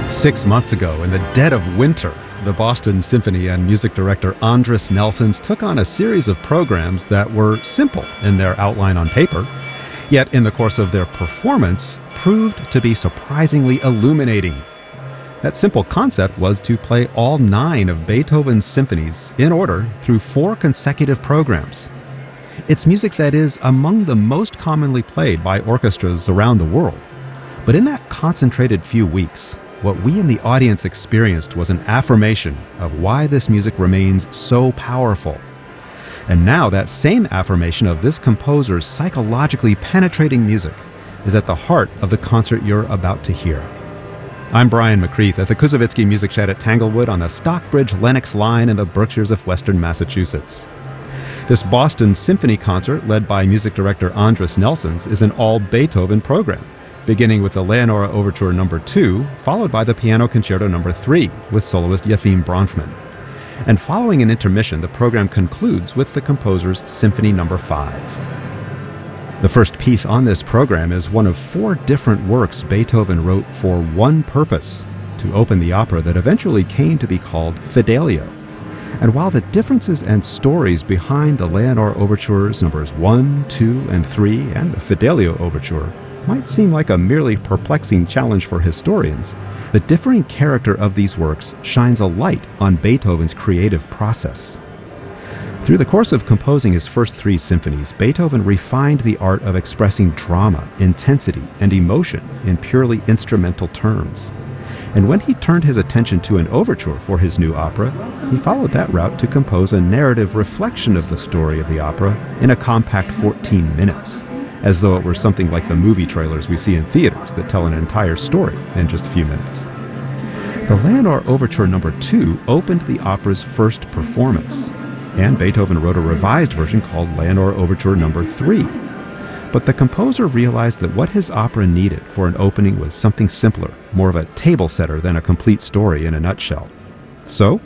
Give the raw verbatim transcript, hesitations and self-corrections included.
Six months ago, in the dead of winter, the Boston Symphony and music director Andris Nelsons took on a series of programs that were simple in their outline on paper, yet in the course of their performance proved to be surprisingly illuminating. That simple concept was to play all nine of Beethoven's symphonies in order through four consecutive programs. It's music that is among the most commonly played by orchestras around the world. But in that concentrated few weeks, what we in the audience experienced was an affirmation of why this music remains so powerful. And now that same affirmation of this composer's psychologically penetrating music is at the heart of the concert you're about to hear. I'm Brian McCreath at the Kuzovitsky Music Shed at Tanglewood on the Stockbridge-Lenox line in the Berkshires of Western Massachusetts. This Boston Symphony concert, led by music director Andris Nelsons, is an all-Beethoven program, beginning with the Leonora Overture number two, followed by the Piano Concerto number three, with soloist Yefim Bronfman. And following an intermission, the program concludes with the composer's Symphony number five. The first piece on this program is one of four different works Beethoven wrote for one purpose, to open the opera that eventually came to be called Fidelio. And while the differences and stories behind the Leonora Overtures numbers one, two, and three, and the Fidelio Overture might seem like a merely perplexing challenge for historians, the differing character of these works shines a light on Beethoven's creative process. Through the course of composing his first three symphonies, Beethoven refined the art of expressing drama, intensity, and emotion in purely instrumental terms. And when he turned his attention to an overture for his new opera, he followed that route to compose a narrative reflection of the story of the opera in a compact fourteen minutes. As though it were something like the movie trailers we see in theaters that tell an entire story in just a few minutes. The Leonora Overture number two opened the opera's first performance, and Beethoven wrote a revised version called Leonora Overture number three. But the composer realized that what his opera needed for an opening was something simpler, more of a table setter than a complete story in a nutshell. So